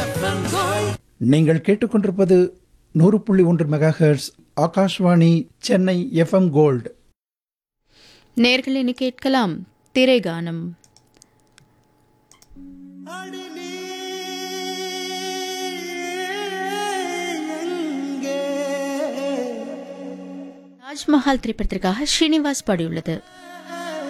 நீங்கள் கேட்டுக்கொண்டிருப்பது 100.1 megahertz Akashvani Chennai FM gold. நேர்கள் இனி கேட்கலாம் திரைகானம். தாஜ்மஹால் திரைப்படத்திற்காக ஸ்ரீனிவாஸ் பாடியுள்ளது.